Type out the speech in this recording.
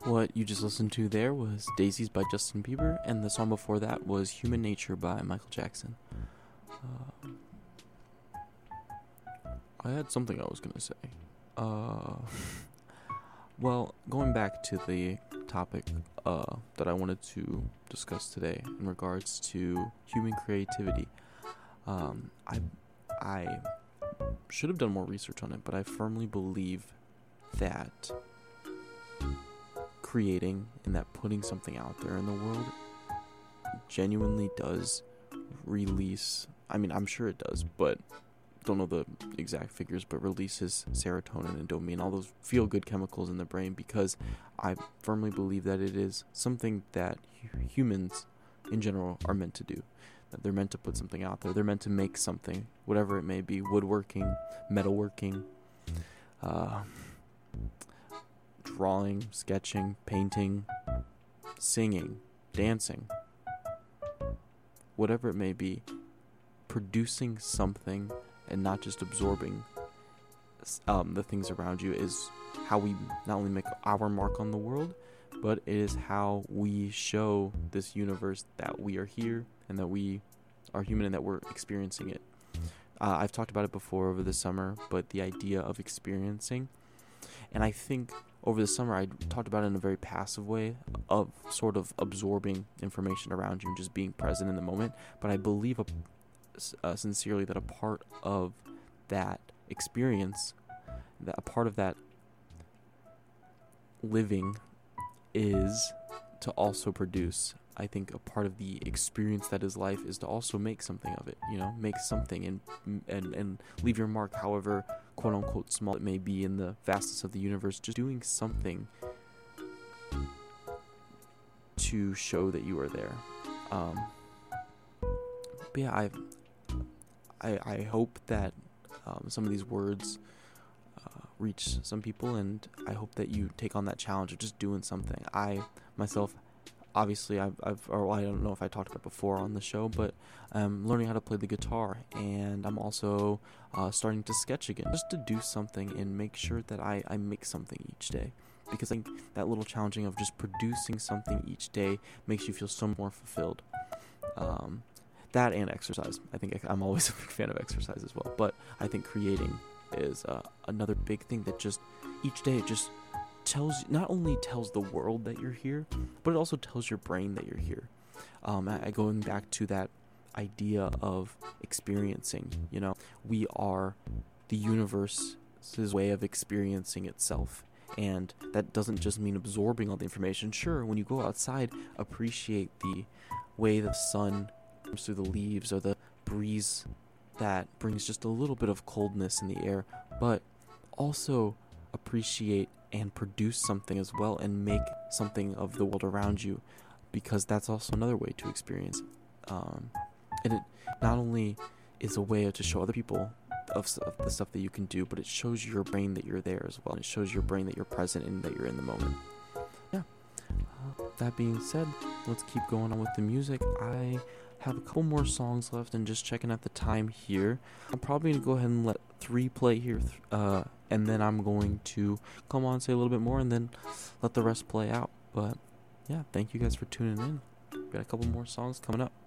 What you just listened to there was Daisies by Justin Bieber, and the song before that was Human Nature by Michael Jackson. I had something I was going to say. Well, going back to the topic that I wanted to discuss today in regards to human creativity, I should have done more research on it, but I firmly believe that creating and that putting something out there in the world genuinely does release, I mean, I'm sure it does, but don't know the exact figures, but releases serotonin and dopamine, all those feel-good chemicals in the brain, because I firmly believe that it is something that humans in general are meant to do. That they're meant to put something out there. They're meant to make something, whatever it may be, woodworking, metalworking, drawing, sketching, painting, singing, dancing, whatever it may be, producing something and not just absorbing the things around you is how we not only make our mark on the world, but it is how we show this universe that we are here and that we are human and that we're experiencing it. I've talked about it before over the summer, but the idea of experiencing, and I think over the summer I talked about it in a very passive way of sort of absorbing information around you and just being present in the moment, but I believe sincerely that a part of that experience, that a part of that living is to also produce. I think a part of the experience that is life is to also make something of it, make something and leave your mark, however quote unquote small it may be in the vastness of the universe, just doing something to show that you are there. But yeah, I hope that some of these words reach some people, and I hope that you take on that challenge of just doing something. I myself, obviously, I don't know if I talked about it before on the show, but I'm learning how to play the guitar, and I'm also starting to sketch again, just to do something and make sure that I make something each day. Because I think that little challenging of just producing something each day makes you feel so more fulfilled. That and exercise. I think I'm always a big fan of exercise as well. But I think creating is another big thing that just each day it just not only tells the world that you're here, but it also tells your brain that you're here. Going back to that idea of experiencing, we are the universe's way of experiencing itself. And that doesn't just mean absorbing all the information. Sure, when you go outside, appreciate the way the sun comes through the leaves or the breeze that brings just a little bit of coldness in the air, but also appreciate and produce something as well and make something of the world around you, because that's also another way to experience. And it not only is a way to show other people of the stuff that you can do, but it shows your brain that you're there as well. And it shows your brain that you're present and that you're in the moment. Yeah. That being said, let's keep going on with the music. I have a couple more songs left, and just checking at the time here, I'm probably going to go ahead and let 3 play here, and then I'm going to come on and say a little bit more and then let the rest play out. But yeah, thank you guys for tuning in. Got a couple more songs coming up.